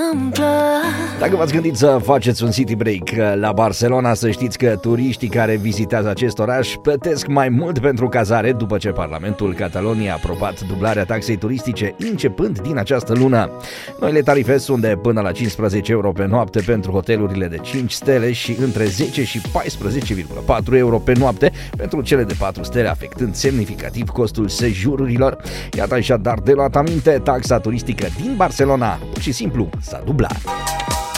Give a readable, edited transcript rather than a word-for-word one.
Dacă v-ați gândit să faceți un city break la Barcelona, să știți că turiștii care vizitează acest oraș plătesc mai mult pentru cazare după ce Parlamentul Cataloniei a aprobat dublarea taxei turistice începând din această lună. Noile tarife sunt de până la 15 euro pe noapte pentru hotelurile de 5 stele și între 10 și 14,4 euro pe noapte pentru cele de 4 stele, afectând semnificativ costul sejururilor. Iată așadar de luat aminte, taxa turistică din Barcelona pur și simplu s-a dublat.